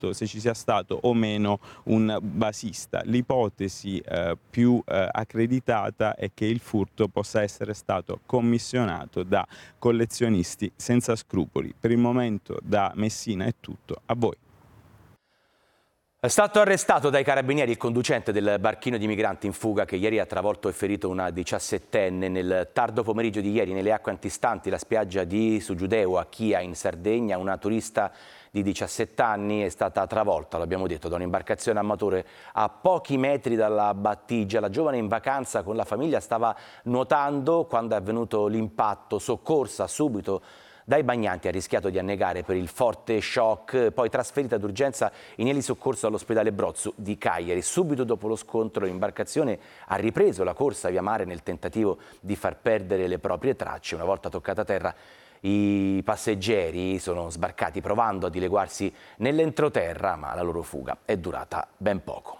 se ci sia stato o meno un basista. L'ipotesi più accreditata è che il furto possa essere stato commissionato da collezionisti senza scrupoli. Per il momento da Messina è tutto, a voi. È stato arrestato dai carabinieri il conducente del barchino di migranti in fuga che ieri ha travolto e ferito una 17enne. Nel tardo pomeriggio di ieri, nelle acque antistanti la spiaggia di Sugiudeo a Chia in Sardegna, una turista di 17 anni è stata travolta, l'abbiamo detto, da un'imbarcazione a motore a pochi metri dalla battigia. La giovane in vacanza con la famiglia stava nuotando quando è avvenuto l'impatto, soccorsa subito dai bagnanti, ha rischiato di annegare per il forte shock, poi trasferita d'urgenza in elisoccorso all'ospedale Brozzu di Cagliari. Subito dopo lo scontro l'imbarcazione ha ripreso la corsa via mare nel tentativo di far perdere le proprie tracce. Una volta toccata terra i passeggeri sono sbarcati provando a dileguarsi nell'entroterra, ma la loro fuga è durata ben poco.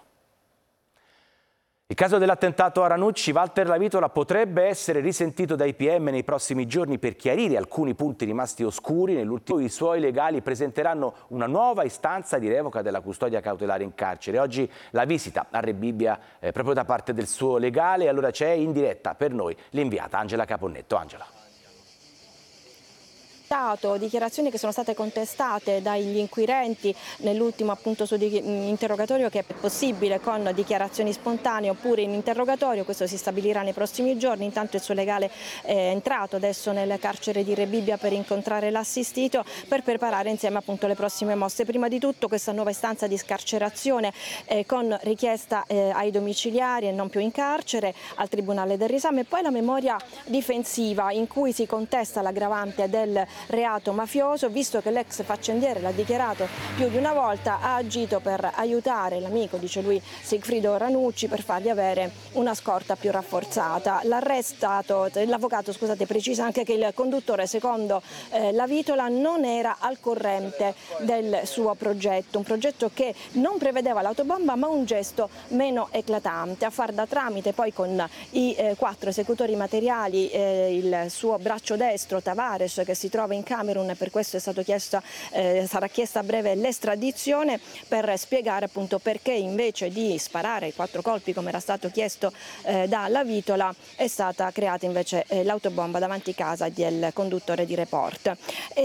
Il caso dell'attentato a Ranucci, Walter Lavitola potrebbe essere risentito dai PM nei prossimi giorni per chiarire alcuni punti rimasti oscuri. Nell'ultimo i suoi legali presenteranno una nuova istanza di revoca della custodia cautelare in carcere. Oggi la visita a Rebibbia proprio da parte del suo legale. Allora c'è in diretta per noi l'inviata Angela Caponnetto. Angela. Dichiarazioni che sono state contestate dagli inquirenti nell'ultimo appunto suo interrogatorio, che è possibile con dichiarazioni spontanee oppure in interrogatorio. Questo si stabilirà nei prossimi giorni. Intanto il suo legale è entrato adesso nel carcere di Rebibbia per incontrare l'assistito per preparare insieme appunto le prossime mosse. Prima di tutto questa nuova istanza di scarcerazione con richiesta ai domiciliari e non più in carcere al Tribunale del Riesame, e poi la memoria difensiva in cui si contesta l'aggravante del reato mafioso, visto che l'ex faccendiere, l'ha dichiarato più di una volta, ha agito per aiutare l'amico, dice lui, Sigfrido Ranucci, per fargli avere una scorta più rafforzata. L'avvocato precisa anche che il conduttore, secondo Lavitola, non era al corrente del suo progetto, un progetto che non prevedeva l'autobomba ma un gesto meno eclatante. A far da tramite poi con i 4 esecutori materiali il suo braccio destro Tavares, che si trova in Camerun, e per questo è stato sarà chiesta a breve l'estradizione, per spiegare appunto perché invece di sparare i 4 colpi come era stato chiesto da Lavitola è stata creata invece l'autobomba davanti casa del conduttore di Report.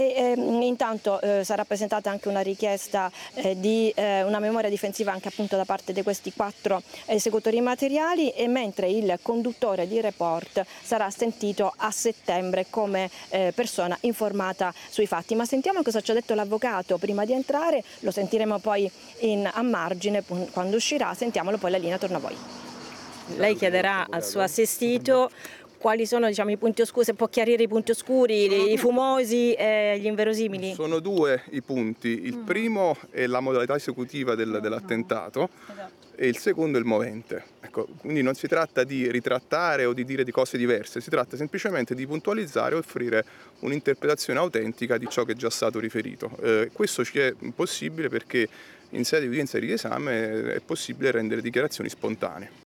Intanto sarà presentata anche una richiesta di una memoria difensiva anche appunto da parte di questi 4 esecutori materiali, e mentre il conduttore di Report sarà sentito a settembre come persona informata sui fatti. Ma sentiamo cosa ci ha detto l'avvocato prima di entrare, lo sentiremo poi a margine quando uscirà. Sentiamolo, poi la linea torna a voi. Lei chiederà al suo assistito quali sono, diciamo, i punti oscuri, se può chiarire i punti oscuri, i fumosi e gli inverosimili. Sono 2 i punti. Il primo è la modalità esecutiva dell'attentato e il secondo è il movente. Ecco, quindi non si tratta di ritrattare o di dire di cose diverse, si tratta semplicemente di puntualizzare e offrire un'interpretazione autentica di ciò che è già stato riferito. Questo ci è possibile perché in sede di udienza di riesame è possibile rendere dichiarazioni spontanee.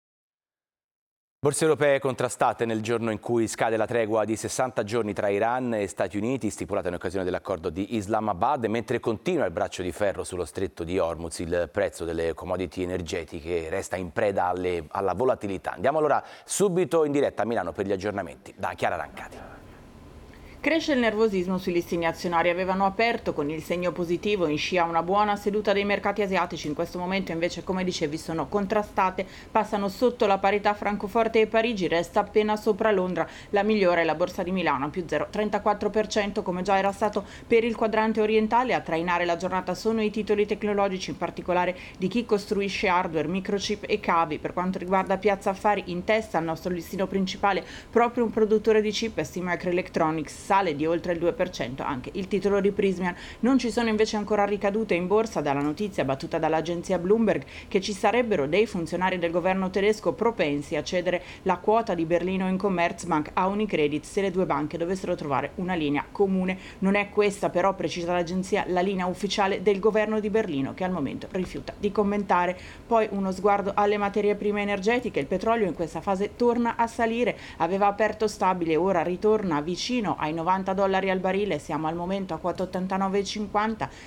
Borse europee contrastate nel giorno in cui scade la tregua di 60 giorni tra Iran e Stati Uniti, stipulata in occasione dell'accordo di Islamabad, mentre continua il braccio di ferro sullo stretto di Hormuz. Il prezzo delle commodity energetiche resta in preda alla volatilità. Andiamo allora subito in diretta a Milano per gli aggiornamenti da Chiara Rancati. Cresce il nervosismo sui listini azionari, avevano aperto con il segno positivo in scia una buona seduta dei mercati asiatici. In questo momento invece, come dicevi, sono contrastate, passano sotto la parità Francoforte e Parigi, resta appena sopra Londra. La migliore è la borsa di Milano, più 0,34%, come già era stato per il quadrante orientale. A trainare la giornata sono i titoli tecnologici, in particolare di chi costruisce hardware, microchip e cavi. Per quanto riguarda Piazza Affari, in testa al nostro listino principale proprio un produttore di chip, STMicroelectronics, sale di oltre il 2%, anche il titolo di Prysmian. Non ci sono invece ancora ricadute in borsa dalla notizia battuta dall'agenzia Bloomberg che ci sarebbero dei funzionari del governo tedesco propensi a cedere la quota di Berlino in Commerzbank a Unicredit se le due banche dovessero trovare una linea comune. Non è questa però, precisa l'agenzia, la linea ufficiale del governo di Berlino, che al momento rifiuta di commentare. Poi uno sguardo alle materie prime energetiche. Il petrolio in questa fase torna a salire, aveva aperto stabile, ora ritorna vicino ai $90 al barile, siamo al momento a 4,89,50,